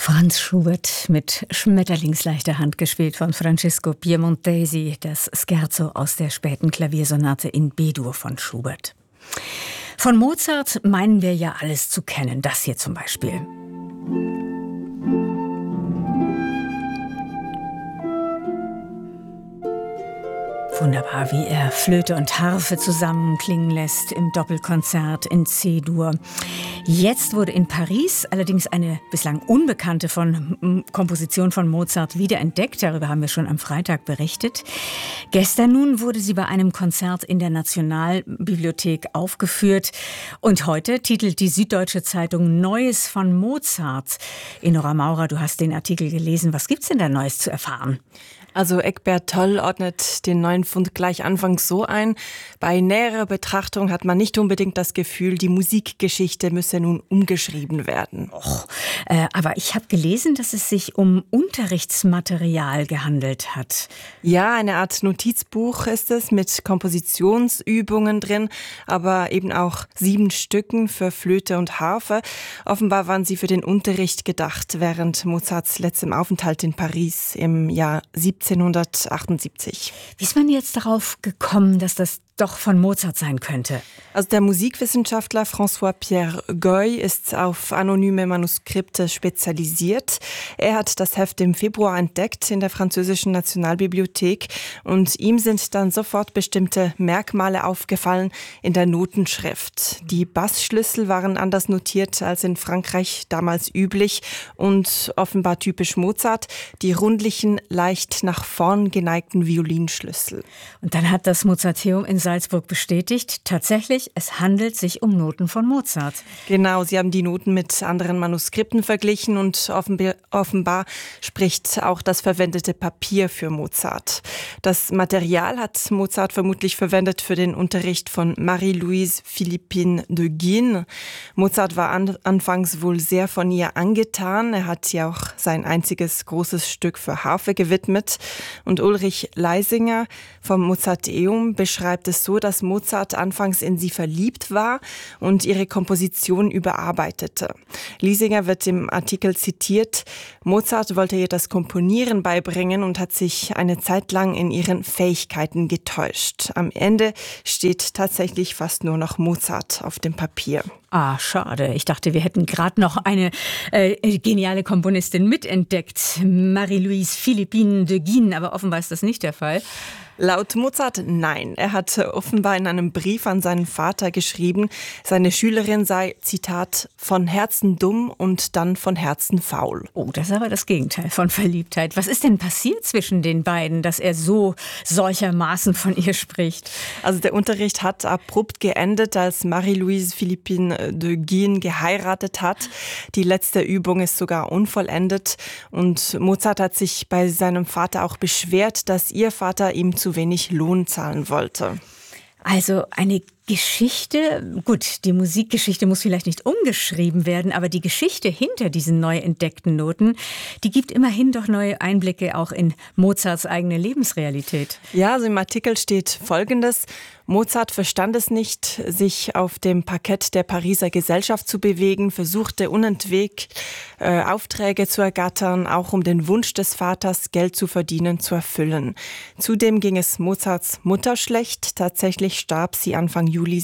Franz Schubert mit schmetterlingsleichter Hand gespielt von Francesco Piemontesi, das Scherzo aus der späten Klaviersonate in B-Dur von Schubert. Von Mozart meinen wir ja alles zu kennen, das hier zum Beispiel. Wunderbar, wie er Flöte und Harfe zusammenklingen lässt im Doppelkonzert in C-Dur. Jetzt wurde in Paris allerdings eine bislang unbekannte Komposition von Mozart wiederentdeckt. Darüber haben wir schon am Freitag berichtet. Gestern nun wurde sie bei einem Konzert in der Nationalbibliothek aufgeführt. Und heute titelt die Süddeutsche Zeitung Neues von Mozart. Enora Maurer, du hast den Artikel gelesen. Was gibt's denn da Neues zu erfahren? Also Eckbert Toll ordnet den neuen Fund gleich anfangs so ein: Bei näherer Betrachtung hat man nicht unbedingt das Gefühl, die Musikgeschichte müsse nun umgeschrieben werden. Aber ich habe gelesen, dass es sich um Unterrichtsmaterial gehandelt hat. Ja, eine Art Notizbuch ist es mit Kompositionsübungen drin, aber eben auch 7 Stücken für Flöte und Harfe. Offenbar waren sie für den Unterricht gedacht während Mozarts letztem Aufenthalt in Paris im Jahr 1778. Wie ist man jetzt darauf gekommen, dass das doch von Mozart sein könnte? Also der Musikwissenschaftler François-Pierre Goy ist auf anonyme Manuskripte spezialisiert. Er hat das Heft im Februar entdeckt in der französischen Nationalbibliothek und ihm sind dann sofort bestimmte Merkmale aufgefallen in der Notenschrift. Die Bassschlüssel waren anders notiert als in Frankreich damals üblich und offenbar typisch Mozart, die rundlichen, leicht nach vorn geneigten Violinschlüssel. Und dann hat das Mozarteum in Salzburg bestätigt, tatsächlich, es handelt sich um Noten von Mozart. Genau, sie haben die Noten mit anderen Manuskripten verglichen und offenbar spricht auch das verwendete Papier für Mozart. Das Material hat Mozart vermutlich verwendet für den Unterricht von Marie-Louise Philippine de Guin. Mozart war anfangs wohl sehr von ihr angetan. Er hat ihr auch sein einziges großes Stück für Harfe gewidmet. Und Ulrich Leisinger vom Mozarteum beschreibt es so, dass Mozart anfangs in sie verliebt war und ihre Komposition überarbeitete. Leisinger wird im Artikel zitiert: Mozart wollte ihr das Komponieren beibringen und hat sich eine Zeit lang in ihren Fähigkeiten getäuscht. Am Ende steht tatsächlich fast nur noch Mozart auf dem Papier. Ah, schade. Ich dachte, wir hätten gerade noch eine geniale Komponistin mitentdeckt. Marie-Louise Philippine de Guin, aber offenbar ist das nicht der Fall. Laut Mozart nein. Er hat offenbar in einem Brief an seinen Vater geschrieben, seine Schülerin sei, Zitat, von Herzen dumm und dann von Herzen faul. Oh, das ist aber das Gegenteil von Verliebtheit. Was ist denn passiert zwischen den beiden, dass er solchermaßen von ihr spricht? Also der Unterricht hat abrupt geendet, als Marie-Louise Philippine de Guin geheiratet hat. Die letzte Übung ist sogar unvollendet und Mozart hat sich bei seinem Vater auch beschwert, dass ihr Vater ihm zu wenig Lohn zahlen wollte. Also eine Geschichte, gut, die Musikgeschichte muss vielleicht nicht umgeschrieben werden, aber die Geschichte hinter diesen neu entdeckten Noten, die gibt immerhin doch neue Einblicke auch in Mozarts eigene Lebensrealität. Ja, also im Artikel steht Folgendes: Mozart verstand es nicht, sich auf dem Parkett der Pariser Gesellschaft zu bewegen, versuchte unentwegt Aufträge zu ergattern, auch um den Wunsch des Vaters, Geld zu verdienen, zu erfüllen. Zudem ging es Mozarts Mutter schlecht. Tatsächlich starb sie Anfang Juli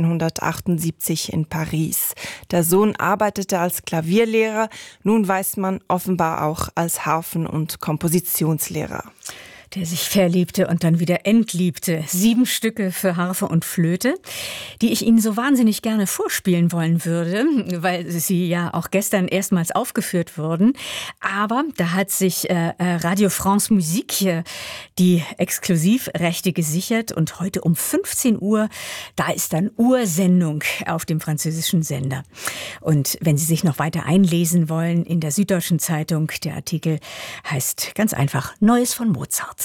1778 in Paris. Der Sohn arbeitete als Klavierlehrer, nun weiß man offenbar auch als Harfen- und Kompositionslehrer. Der sich verliebte und dann wieder entliebte. 7 Stücke für Harfe und Flöte, die ich Ihnen so wahnsinnig gerne vorspielen wollen würde, weil sie ja auch gestern erstmals aufgeführt wurden. Aber da hat sich Radio France Musique die Exklusivrechte gesichert und heute um 15 Uhr, da ist dann Ursendung auf dem französischen Sender. Und wenn Sie sich noch weiter einlesen wollen, in der Süddeutschen Zeitung, der Artikel heißt ganz einfach Neues von Mozart.